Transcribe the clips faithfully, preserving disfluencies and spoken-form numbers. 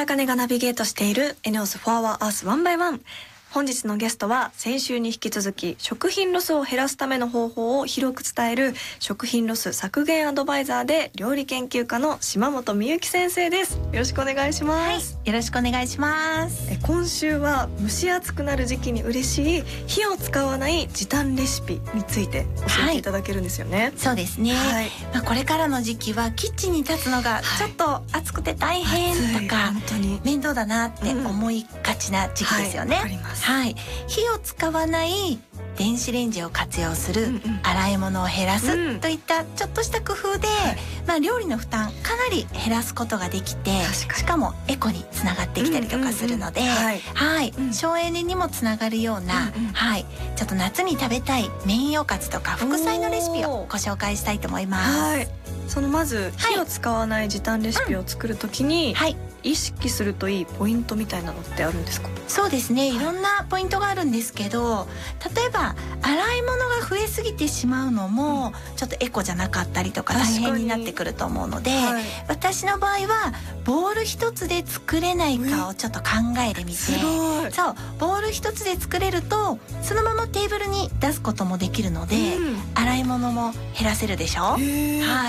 田茜がナビゲートしているエネオスフォアワーアースワンバイワン。本日のゲストは先週に引き続き食品ロスを減らすための方法を広く伝える食品ロス削減アドバイザーで料理研究家の島本美由紀先生です。よろしくお願いします。 はい、よろしくお願いします。 え今週は蒸し暑くなる時期に嬉しい火を使わない時短レシピについて教えていただけるんですよね。 はい、そうですね、はい、まあ、これからの時期はキッチンに立つのがちょっと暑くて大変とか、はい、本当に面倒だなって思いがちな時期ですよね。うん、はい、わかります。はい、火を使わない電子レンジを活用する、うんうん、洗い物を減らす、うん、といったちょっとした工夫で、はい、まあ、料理の負担かなり減らすことができて、しかもエコにつながってきたりとかするので、省エネにもつながるような、うんうん、はい、ちょっと夏に食べたいメインおかずとか副菜のレシピをご紹介したいと思います。はい、 そのまず火を使わない時短レシピを作るときに、はい、意識するといいポイントみたいなのってあるんですか？ そうですね、いろんなポイントがあるんですけど、例えば洗い物が増えすぎてしまうのも、うん、ちょっとエコじゃなかったりとか大変になってくると思うので、はい、私の場合はボウル一つで作れないかをちょっと考えてみて、そうボウル一つで作れるとそのままテーブルに出すこともできるので、うん、洗い物も減らせるでしょ。はい、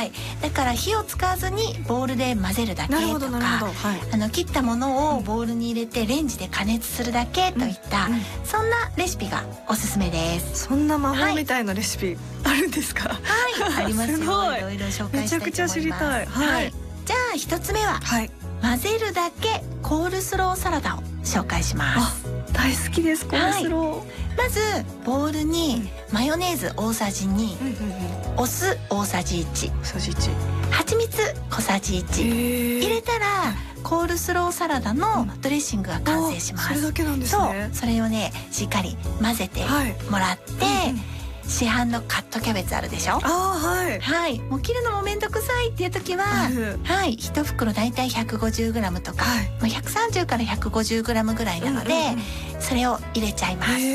だから火を使わずにボウルで混ぜるだけとか、はい、あの切ったものをボウルに入れてレンジで加熱するだけといった、うんうん、そんなレシピがおすすめです。 そんな魔法みたいなレシピあるんですか？ はい、ありますよ。いろいろ紹介したいと思います。めちゃくちゃ知りたい。はい、はい、じゃあ一つ目は、はい、混ぜるだけコールスローサラダを紹介します。 あ、大好きです、コールスロー。はい、 まずボウルにマヨネーズ大さじに、うんうんうん、お酢大さじいち、 大さじいち、 蜂蜜小さじいち入れたらコールスローサラダのドレッシングが完成します。 それだけなんですね。 そう、それをねしっかり混ぜてもらって、はい、うんうん、市販のカットキャベツあるでしょ。 あ、はい、 はい、もう切るのもめんどくさいっていう時は、はい、はい、いち袋だいたい ひゃくごじゅうグラム とか、はい、もうひゃくさんじゅうからひゃくごじゅうグラム ぐらいなので、うんうんうん、それを入れちゃいます。はい、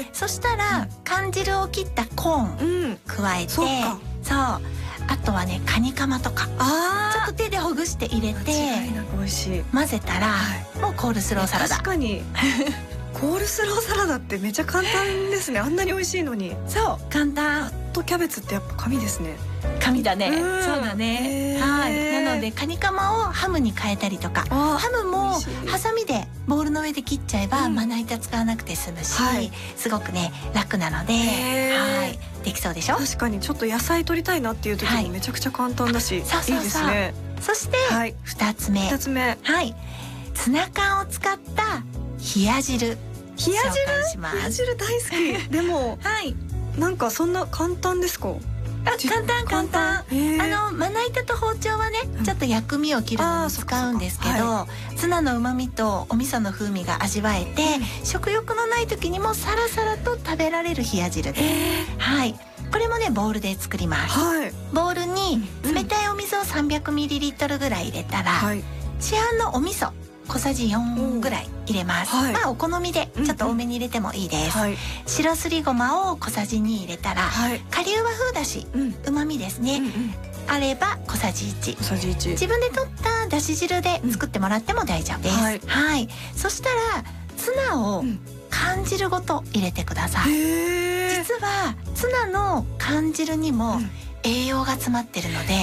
そしたら缶汁を切ったコーン加えて、うん、そうか、そう、あとはねカニカマとかちょっと手でほぐして入れて間違いなく美味しい混ぜたら、はい、もうコールスローサラダ。 確かにコールスローサラダってめちゃ簡単ですね。あんなに美味しいのに。 そう、簡単。 カットキャベツってやっぱ神ですね。 神だね。そうだね。はい。なのでカニカマをハムに変えたりとか、ハムもハサミでボウルの上で切っちゃえば、うん、まな板使わなくて済むし、はい、すごくね楽なので、はい、できそうでしょ。 確かにちょっと野菜取りたいなっていう時もめちゃくちゃ簡単だし、はい、いいですね。 そしてふたつめ、 ふたつめ、 はい、ツナ缶を使った冷や汁。 冷や汁、冷や汁大好き。でも、はい、なんかそんな簡単ですか？ あ、簡単簡単。あのまな板と包丁はね、ちょっと薬味を切るのに使うんですけど、はい、ツナの旨味とお味噌の風味が味わえて、うん、食欲のない時にもサラサラと食べられる冷や汁です。はい、これもねボウルで作ります。はい、ボウルに冷たいお水を さんびゃくミリリットル ぐらい入れたら、はい、市販のお味噌小さじよんぐらい入れます。はい、まあお好みでちょっと多めに入れてもいいです。はい、白すりごまを小さじに入れたら、はい、顆粒和風だし、うまみですね、うんうん、あれば小さじいち、 小さじいち、 自分で取っただし汁で作ってもらっても大丈夫です。うん、はい、はい、そしたらツナを缶汁ごと入れてください。実はツナの缶汁にも栄養が詰まってるので、